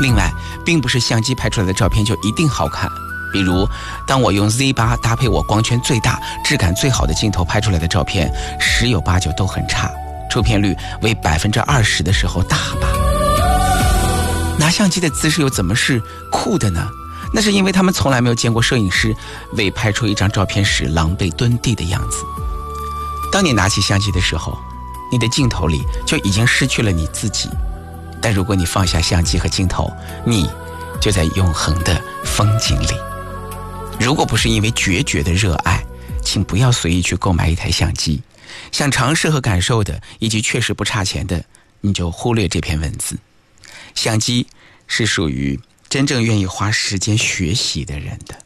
另外，并不是相机拍出来的照片就一定好看。比如，当我用 Z8 搭配我光圈最大、质感最好的镜头拍出来的照片，10有89都很差，出片率为20%的时候大把。拿相机的姿势又怎么是酷的呢？那是因为他们从来没有见过摄影师为拍出一张照片时狼狈蹲地的样子。当你拿起相机的时候，你的镜头里就已经失去了你自己。但如果你放下相机和镜头，你就在永恒的风景里。如果不是因为决绝的热爱，请不要随意去购买一台相机。想尝试和感受的，以及确实不差钱的，你就忽略这篇文字。相机是属于真正愿意花时间学习的人的。